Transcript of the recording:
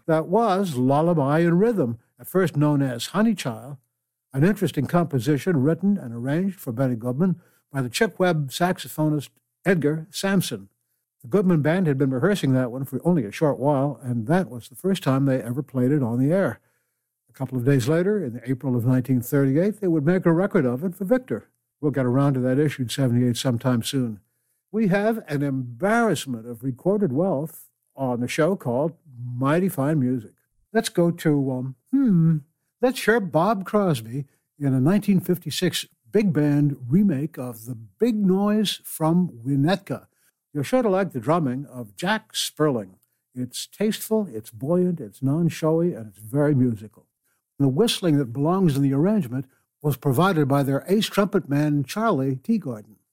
That was Lullaby in Rhythm, at first known as Honeychild, an interesting composition written and arranged for Benny Goodman by the Chick Webb saxophonist Edgar Sampson. The Goodman Band had been rehearsing that one for only a short while, and that was the first time they ever played it on the air. A couple of days later, in April of 1938, they would make a record of it for Victor. We'll get around to that issue in 78 sometime soon. We have an embarrassment of recorded wealth on the show called Mighty Fine Music. Let's go to, let's hear Bob Crosby in a 1956 big band remake of The Big Noise from Winnetka. You're sure to like the drumming of Jack Sperling. It's tasteful, it's buoyant, it's non-showy, and it's very musical. The whistling that belongs in the arrangement was provided by their ace trumpet man, Charlie Teagardin.